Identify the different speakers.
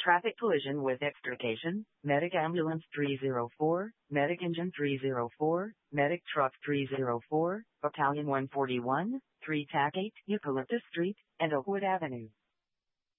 Speaker 1: Traffic collision with extrication, Medic Ambulance 304, Medic Engine 304, Medic Truck 304, Battalion 141, 3 TAC 8, Eucalyptus Street, and Oakwood Avenue.